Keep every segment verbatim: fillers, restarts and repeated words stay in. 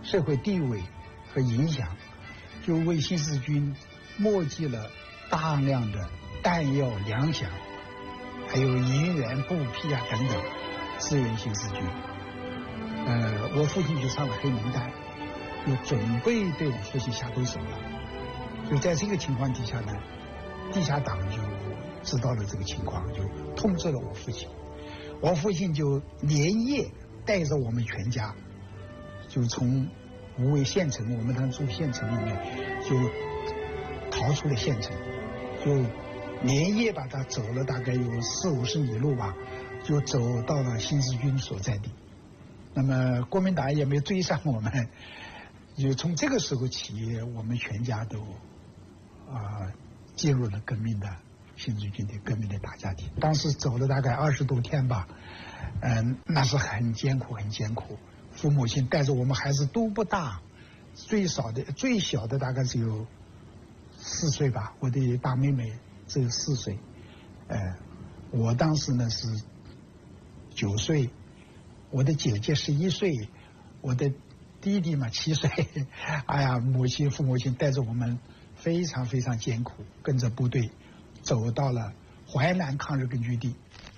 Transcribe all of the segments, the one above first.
社会地位和影响，就为新四军募集了大量的弹药、粮饷，还有银元、布匹啊等等，支援新四军。呃，我父亲就上了黑名单，就准备对我父亲下毒手了。就在这个情况底下呢，地下党就知道了这个情况，就通知了我父亲。我父亲就连夜带着我们全家，就从无为县城，我们当时住县城里面，就逃出了县城，就连夜把他走了大概有四五十里路吧，就走到了新四军所在地。那么国民党也没追上我们，就从这个时候起，我们全家都啊、呃、进入了革命的新四军的革命的大家庭。当时走了大概二十多天吧，嗯、呃，那是很艰苦，很艰苦。父母亲带着我们孩子都不大，最少的最小的大概只有四岁吧，我的大妹妹只有四岁，呃，我当时呢是九岁，我的姐姐十一岁，我的弟弟嘛七岁，哎呀，母亲父母亲带着我们非常非常艰苦，跟着部队走到了淮南抗日根据地。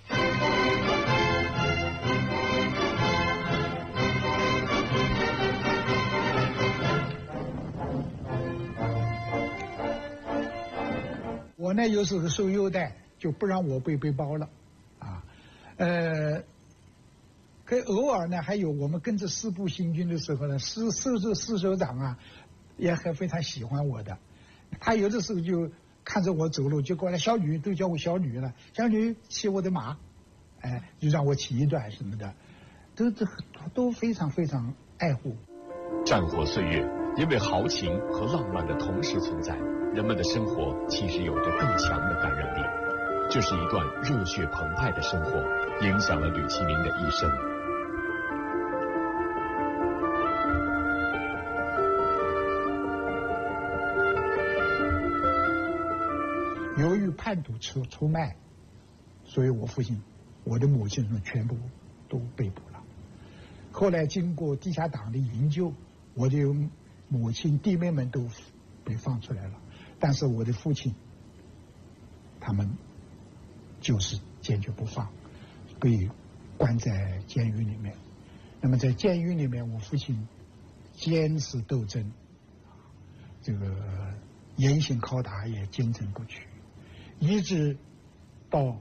我呢又是个受优待，就不让我背背包了，啊，呃，可偶尔呢还有我们跟着师部行军的时候呢，师师师师首长啊，也很非常喜欢我的，他有的时候就看着我走路就过来，小吕都叫我小吕了，小吕骑我的马，哎，就让我骑一段什么的，都都都非常非常爱护。 战火岁月，因为豪情和浪漫的同时存在，人们的生活其实有着更强的感染力。这是一段热血澎湃的生活，影响了吕其明的一生。 由于叛徒出出卖，所以我父亲、我的母亲们全部都被捕了。后来经过地下党的营救，我的母亲、弟妹们都被放出来了，但是我的父亲，他们就是坚决不放，被关在监狱里面。那么在监狱里面，我父亲坚持斗争，这个严刑拷打也坚贞不屈，一直到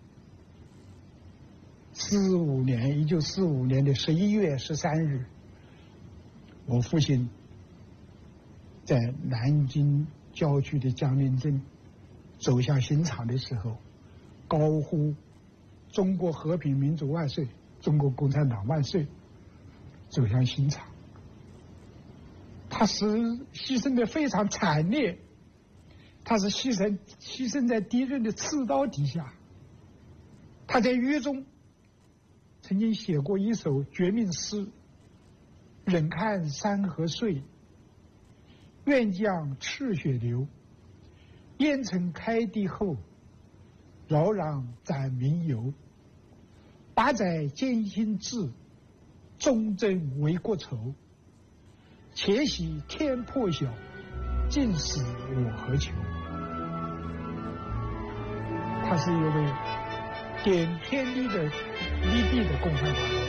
四五年，一九四五年的十一月十三日，我父亲在南京郊区的江陵镇走向刑场的时候，高呼“中国和平民主万岁，中国共产党万岁”，走向刑场。他是牺牲的非常惨烈，他是牺牲牺牲在敌人的刺刀底下。他在狱中曾经写过一首绝命诗：“忍看山河碎，愿将赤血流。烟尘开地后，扰攘斩民犹。八载艰辛志，忠贞为国仇。且喜天破晓，尽死我何求。”他是一位点天地的立地的共产党人。